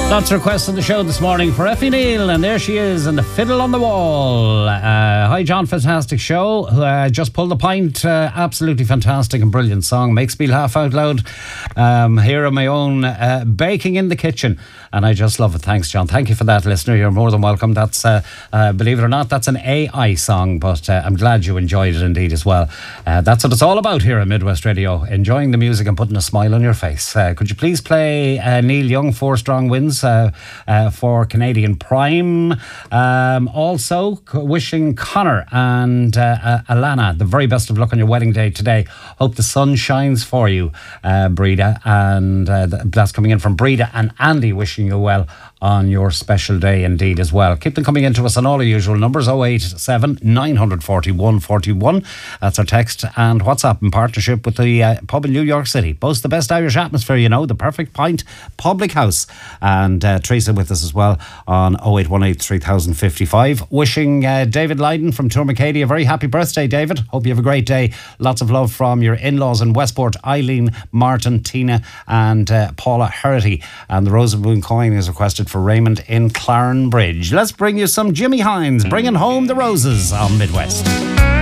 Lots of requests on the show this morning for Effie Neal, and there she is, and the fiddle on the wall. Hi, John, fantastic show. Just pulled the pint. Absolutely fantastic and brilliant song. Makes me laugh out loud. Here on my own, baking in the kitchen, and I just love it. Thanks, John. Thank you for that, listener. You're more than welcome. That's, believe it or not, that's an AI song, but I'm glad you enjoyed it indeed as well. That's what it's all about here at Midwest Radio, enjoying the music and putting a smile on your face. Could you please play Neil Young, 4 Strong Winds for Canadian Prime? Also, wishing Connor and Alana the very best of luck on your wedding day today. Hope the sun shines for you, Breda. And that's coming in from Breda and Andy, wishing you well on your special day indeed as well. Keep them coming into us on all our usual numbers, 087 941 41. That's our text and WhatsApp in partnership with the pub in New York City. Boasts the best Irish atmosphere, you know, the Perfect Pint Public House. And Teresa with us as well on 0818 3055. Wishing David Lydon from Tourmakeady a very happy birthday, David. Hope you have a great day. Lots of love from your in-laws in Westport, Eileen, Martin, Tina and Paula Herity. And the Rose of Moon coin is requested for Raymond in Clarenbridge. Let's bring you some Jimmy Hines, bringing home the roses on Midwest.